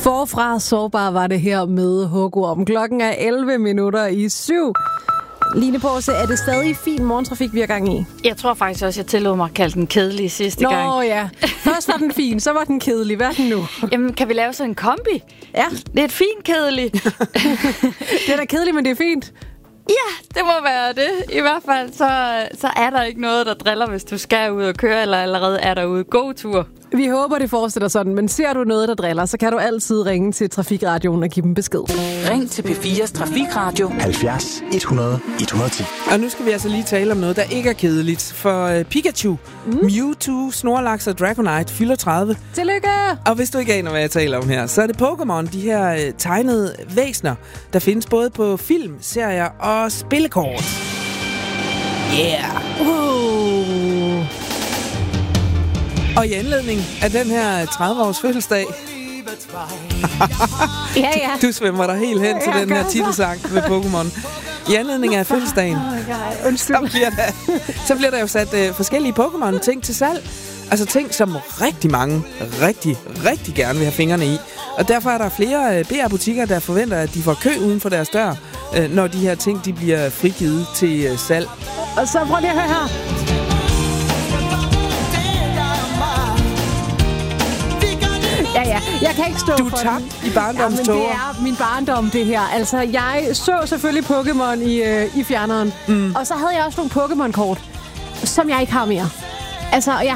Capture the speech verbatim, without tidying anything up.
Forfra sårbar var det her med Hugorm. Klokken er elleve minutter i syv. Line Påse, er det stadig fin morgentrafik, vi har gang i? Jeg tror faktisk også, jeg tillod mig at kalde den kedelig sidste Nå, gang. Nå ja. Først var den fin, så var den kedelig. Hvad er den nu? Jamen, kan vi lave sådan en kombi? Ja. Det er et fint kedelig. Det er da kedeligt, men det er fint. Ja, det må være det. I hvert fald, så, så er der ikke noget, der driller, hvis du skal ud og køre, eller allerede er derude. God tur. Vi håber, det fortsætter sådan, men ser du noget, der driller, så kan du altid ringe til Trafikradioen og give dem besked. Ring til P fire's Trafikradio halvfjerds hundrede et hundrede og ti. Og nu skal vi altså lige tale om noget, der ikke er kedeligt. For uh, Pikachu, mm. Mewtwo, Snorlax og Dragonite fylder tredive. Tillykke! Og hvis du ikke aner, hvad jeg taler om her, så er det Pokémon, de her uh, tegnede væsner, der findes både på film, serier og spillekort. Yeah! Uh. Og i anledning af den her tredive-års fødselsdag... ja, ja. Du, du svømmer dig helt hen til ja, den her titelsang med Pokémon. I anledning af fødselsdagen, oh så, bliver der, så bliver der jo sat øh, forskellige Pokémon-ting til salg. Altså ting, som rigtig mange rigtig, rigtig gerne vil have fingrene i. Og derfor er der flere øh, B R-butikker, der forventer, at de får kø uden for deres dør, øh, når de her ting de bliver frigivet til øh, salg. Og så prøv lige at høre her. Ja, ja. Jeg kan ikke stå du for er tabt i barndomstoger. Ja, men det er min barndom, det her. Altså, jeg så selvfølgelig Pokémon i, øh, i fjerneren. Mm. Og så havde jeg også nogle Pokémon-kort, som jeg ikke har mere. Altså, jeg